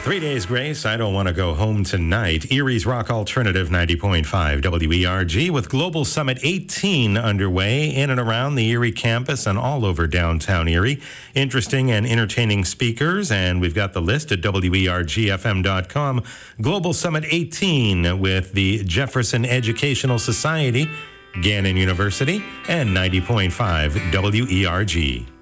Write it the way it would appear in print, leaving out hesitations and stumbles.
3 Days Grace, I Don't Want to Go Home Tonight. Erie's Rock Alternative 90.5 WERG with Global Summit 18 underway in and around the Erie campus and all over downtown Erie. Interesting and entertaining speakers, and we've got the list at WERGFM.com. Global Summit 18 with the Jefferson Educational Society, Gannon University, and 90.5 WERG.